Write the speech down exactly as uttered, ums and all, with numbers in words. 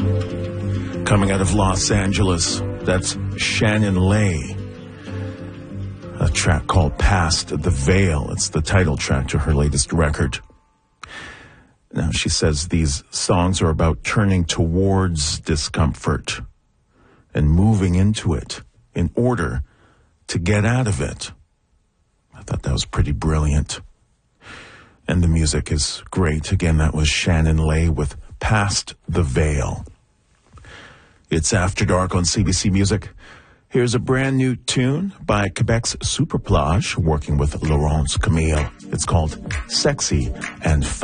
Coming out of Los Angeles, that's Shannon Lay. A track called Past the Veil. It's the title track to her latest record. Now, she says these songs are about turning towards discomfort and moving into it in order to get out of it. I thought that was pretty brilliant. And the music is great. Again, that was Shannon Lay with Past the Veil. It's After Dark on C B C Music. Here's a brand new tune by Quebec's Superplage, working with Laurence Camille. It's called Sexy and Fun.